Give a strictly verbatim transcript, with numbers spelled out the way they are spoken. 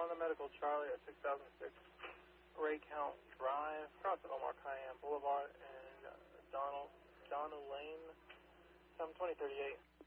Honda Medical Charlie at six thousand six Ray Count Drive, across at Omar Khayyam Boulevard and uh, Donald, Donald Lane, some twenty thirty-eight.